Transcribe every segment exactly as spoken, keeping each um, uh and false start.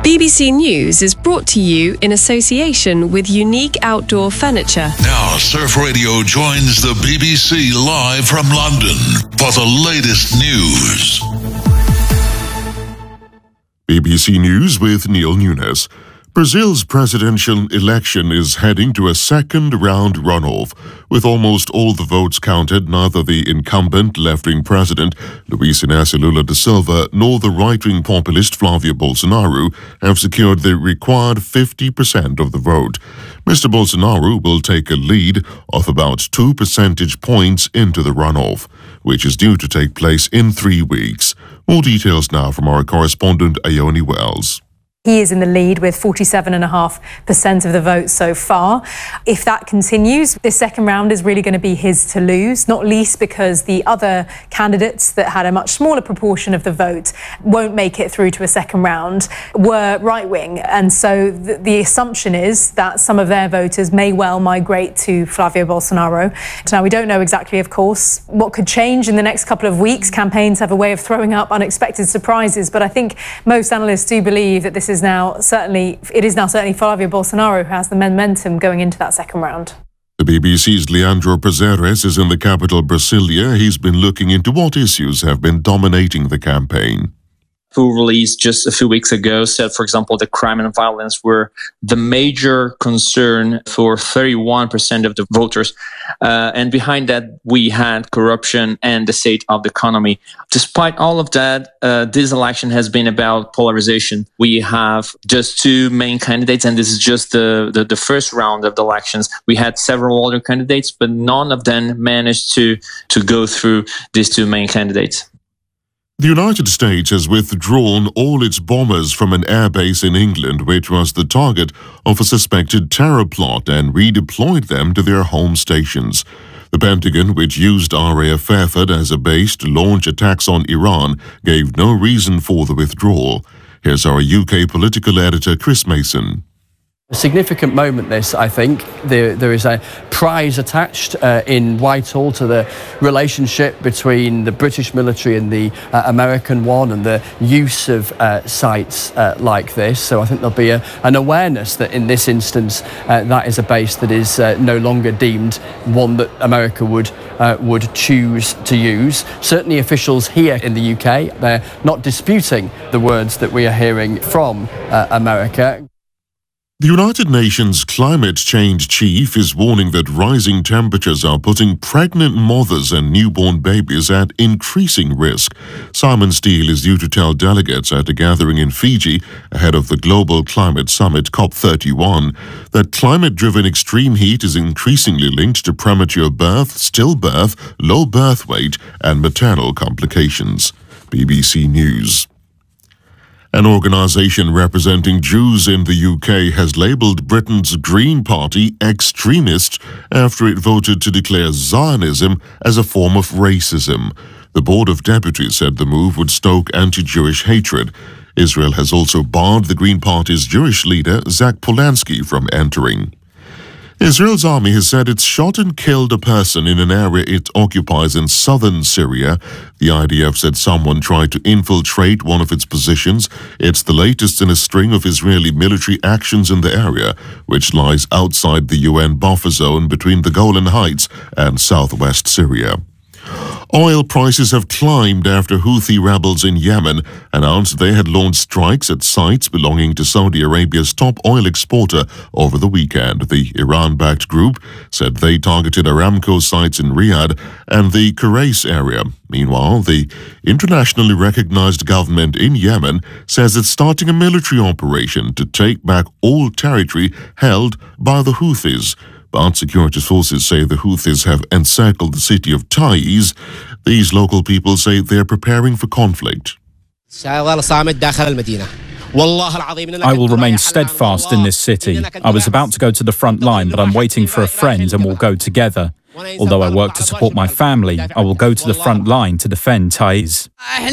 B B C News is brought to you in association with Unique Outdoor Furniture. Now, Surf Radio joins the B B C live from London for the latest news. B B C News with Neil Nunes. Brazil's presidential election is heading to a second-round runoff. With almost all the votes counted, neither the incumbent left-wing president, Luiz Inácio Lula da Silva, nor the right-wing populist Flavio Bolsonaro have secured the required fifty percent of the vote. Mister Bolsonaro will take a lead of about two percentage points into the runoff, which is due to take place in three weeks. More details now from our correspondent Ione Wells. He is in the lead with forty-seven point five percent of the vote so far. If that continues, this second round is really going to be his to lose, not least because the other candidates that had a much smaller proportion of the vote won't make it through to a second round, were right-wing. And so the, the assumption is that some of their voters may well migrate to Flavio Bolsonaro. Now, we don't know exactly, of course, what could change in the next couple of weeks. Campaigns have a way of throwing up unexpected surprises, but I think most analysts do believe that this is now certainly, it is now certainly Flavio Bolsonaro who has the momentum going into that second round. The B B C's Leandro Prazeres is in the capital Brasilia. He's been looking into what issues have been dominating the campaign. Who released just a few weeks ago said, for example, that crime and violence were the major concern for thirty-one percent of the voters. Uh, and behind that, we had corruption and the state of the economy. Despite all of that, uh, this election has been about polarization. We have just two main candidates, and this is just the, the, the first round of the elections. We had several other candidates, but none of them managed to, to go through these two main candidates. The United States has withdrawn all its bombers from an airbase in England, which was the target of a suspected terror plot, and redeployed them to their home stations. The Pentagon, which used R A F Fairford as a base to launch attacks on Iran, gave no reason for the withdrawal. Here's our U K political editor, Chris Mason. A significant moment, this, I think. There, there is a prize attached uh, in Whitehall to the relationship between the British military and the uh, American one, and the use of uh, sites uh, like this. So I think there'll be a, an awareness that in this instance, uh, that is a base that is uh, no longer deemed one that America would, uh, would choose to use. Certainly officials here in the U K, they're not disputing the words that we are hearing from uh, America. The United Nations climate change chief is warning that rising temperatures are putting pregnant mothers and newborn babies at increasing risk. Simon Steele is due to tell delegates at a gathering in Fiji ahead of the Global Climate Summit COP thirty-one that climate-driven extreme heat is increasingly linked to premature birth, stillbirth, low birth weight, and maternal complications. B B C News. An organisation representing Jews in the U K has labelled Britain's Green Party extremist after it voted to declare Zionism as a form of racism. The Board of Deputies said the move would stoke anti-Jewish hatred. Israel has also barred the Green Party's Jewish leader, Zach Polanski, from entering. Israel's army has said it's shot and killed a person in an area it occupies in southern Syria. The I D F said someone tried to infiltrate one of its positions. It's the latest in a string of Israeli military actions in the area, which lies outside the U N buffer zone between the Golan Heights and southwest Syria. Oil prices have climbed after Houthi rebels in Yemen announced they had launched strikes at sites belonging to Saudi Arabia's top oil exporter over the weekend. The Iran-backed group said they targeted Aramco sites in Riyadh and the Kurais area. Meanwhile, the internationally recognized government in Yemen says it's starting a military operation to take back all territory held by the Houthis. But security forces say the Houthis have encircled the city of Taiz. These local people say they're preparing for conflict. I will remain steadfast in this city. I was about to go to the front line, but I'm waiting for a friend and we'll go together. Although I work to support my family, I will go to the front line to defend Taiz.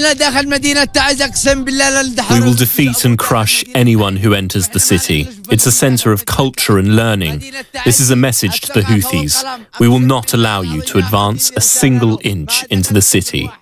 We will defeat and crush anyone who enters the city. It's a centre of culture and learning. This is a message to the Houthis. We will not allow you to advance a single inch into the city.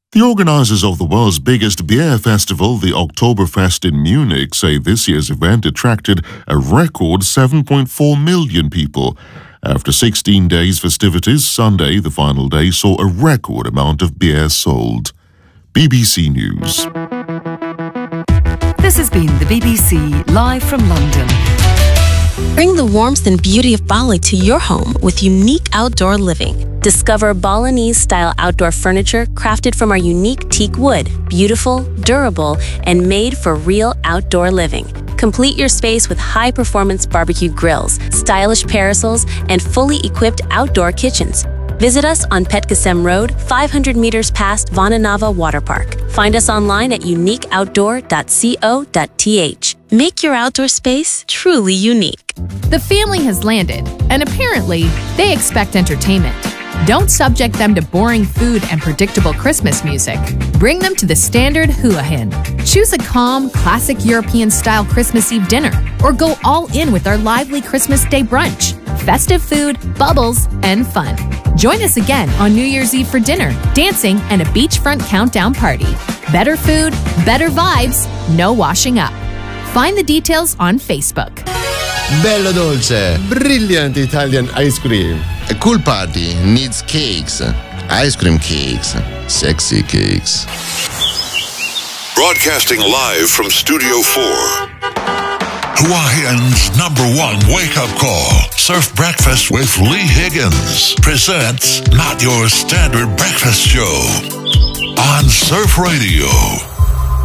The organizers of the world's biggest beer festival, the Oktoberfest in Munich, say this year's event attracted a record seven point four million people. After sixteen days festivities, Sunday, the final day, saw a record amount of beer sold. B B C News. This has been the B B C live from London. Bring the warmth and beauty of Bali to your home with unique outdoor living. Discover Balinese-style outdoor furniture crafted from our unique teak wood, beautiful, durable, and made for real outdoor living. Complete your space with high-performance barbecue grills, stylish parasols, and fully equipped outdoor kitchens. Visit us on Petgasem Road, five hundred meters past Vananava Water Park. Find us online at unique outdoor dot co dot t h. Make your outdoor space truly unique. The family has landed, and apparently, they expect entertainment. Don't subject them to boring food and predictable Christmas music. Bring them to the standard Hua Hin. Choose a calm, classic European-style Christmas Eve dinner, or go all in with our lively Christmas Day brunch. Festive food, bubbles, and fun. Join us again on New Year's Eve for dinner, dancing, and a beachfront countdown party. Better food, better vibes, no washing up. Find the details on Facebook. Bello dolce, brilliant Italian ice cream. A cool party needs cakes, ice cream cakes, sexy cakes. Broadcasting live from Studio four. Hawaiian's number one wake-up call. Surf Breakfast with Lee Higgins presents Not Your Standard Breakfast Show on Surf Radio.